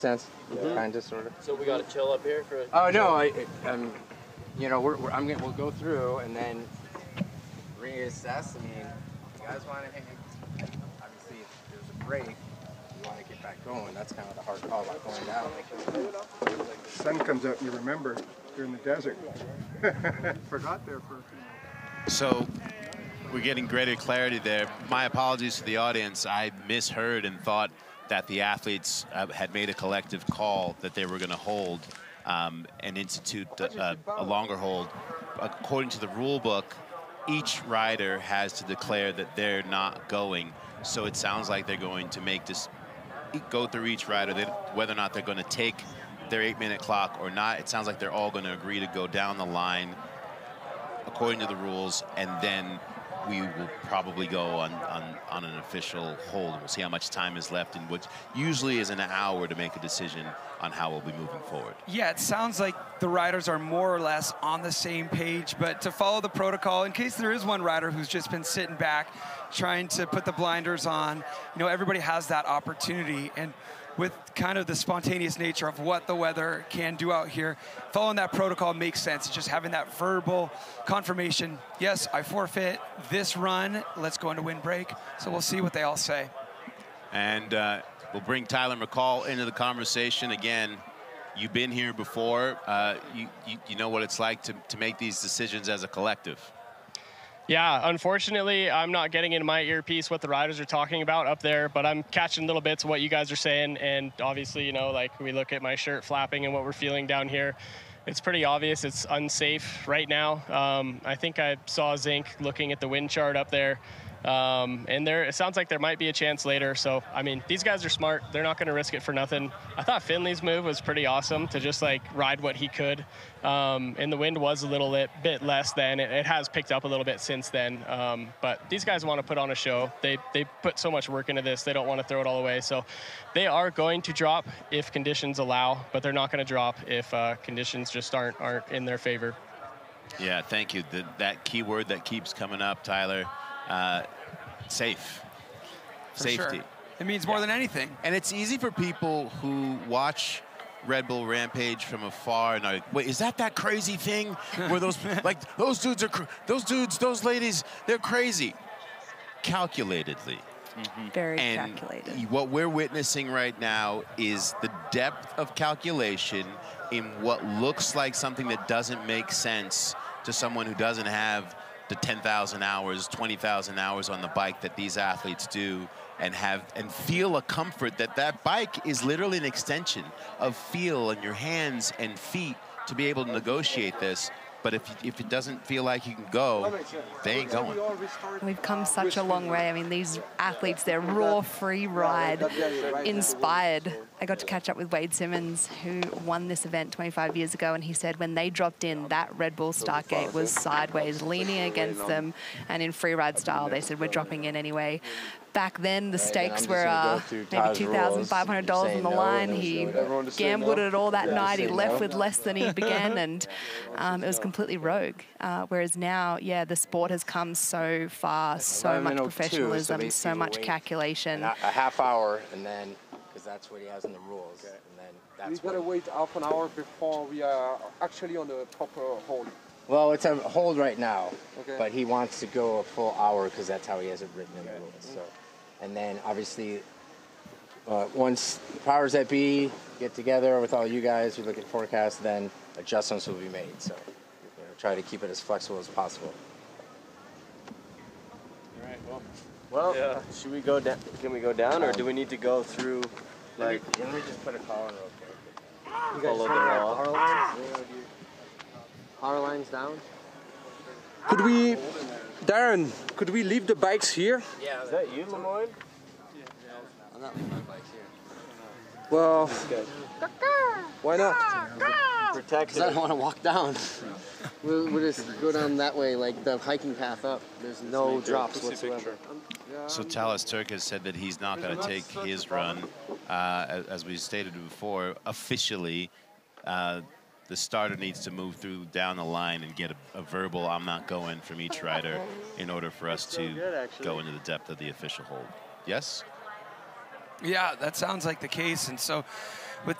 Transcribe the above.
sense, kind of, sort of. So we got to chill up here for. Oh no, you know, we'll go through and then reassess. I mean, you guys want to, obviously, if there's a break, you want to get back going. That's kind of the hard call about going down. The sun comes out, and you remember you're in the desert. Forgot there for a few minutes. So we're getting greater clarity there. My apologies to the audience. I misheard and thought that the athletes had made a collective call that they were going to hold and institute a longer hold. According to the rule book, each rider has to declare that they're not going. So it sounds like they're going to make this, go through each rider, whether or not they're going to take their 8-minute clock or not. It sounds like they're all going to agree to go down the line according to the rules, and then we will probably go on an official hold. We'll see how much time is left, in which usually is an hour to make a decision on how we'll be moving forward. Yeah, it sounds like the riders are more or less on the same page, but to follow the protocol, in case there is one rider who's just been sitting back, trying to put the blinders on, you know, everybody has that opportunity. And with kind of the spontaneous nature of what the weather can do out here, following that protocol makes sense. Just having that verbal confirmation, yes, I forfeit this run, let's go into windbreak. So we'll see what they all say. And we'll bring Tyler McCall into the conversation. Again, you've been here before. You know what it's like to make these decisions as a collective. Yeah, unfortunately, I'm not getting in my earpiece what the riders are talking about up there, but I'm catching little bits of what you guys are saying. And obviously, you know, like we look at my shirt flapping and what we're feeling down here, it's pretty obvious it's unsafe right now. I think I saw Zink looking at the wind chart up there. And it sounds like there might be a chance later. So, I mean, these guys are smart. They're not going to risk it for nothing. I thought Finley's move was pretty awesome to just like ride what he could. And the wind was a little bit less then. It has picked up a little bit since then. But these guys want to put on a show. They put so much work into this. They don't want to throw it all away. So they are going to drop if conditions allow, but they're not going to drop if conditions just aren't in their favor. Yeah, thank you. That key word that keeps coming up, Tyler. Safe. For Safety. Sure. It means more than anything. And it's easy for people who watch Red Bull Rampage from afar and are like, wait, is that crazy thing where those those dudes are those ladies, they're crazy. Calculatedly. Very calculated. What we're witnessing right now is the depth of calculation in what looks like something that doesn't make sense to someone who doesn't have the 10,000 hours, 20,000 hours on the bike that these athletes do, and feel a comfort that bike is literally an extension of feel in your hands and feet to be able to negotiate this. But if it doesn't feel like you can go, they ain't going. We've come such a long way. I mean, these athletes, they're raw, free ride, inspired. I got to catch up with Wade Simmons, who won this event 25 years ago, and he said when they dropped in, that Red Bull start gate was sideways, leaning against them, and in free ride style, they said, we're dropping in anyway. Back then, the stakes were maybe $2,500 on the line. He gambled it all that night. He left with less than he began, and it was completely rogue. Whereas now, yeah, the sport has come so far, so much professionalism, so much calculation. A half hour, and then, because that's what he has in the rules, and then that's we gotta wait half an hour before we are actually on the proper hold. Well, it's a hold right now, okay. But he wants to go a full hour because that's how he has it written in the rules. So, and then obviously, once the powers that be get together with all you guys, we look at forecasts, then adjustments will be made. So, try to keep it as flexible as possible. All right. Well, yeah. Should we go down? Can we go down, or do we need to go through? Like, let me just put a call in real quick. You guys follow the wall. Power lines? Power lines down? Could we, Darren, could we leave the bikes here? Yeah. Is that you, Lemoyne? Yeah. I'm not leaving my bikes here. Well, why not? Protect. Because I don't want to walk down. We'll just go down that way, like the hiking path up. There's no drops whatsoever. So Talas Turk has said that he's not going to take his run. As we stated before, officially, the starter needs to move through down the line and get a verbal "I'm not going" from each rider in order for us to go into the depth of the official hold. Yes? Yeah, that sounds like the case. And so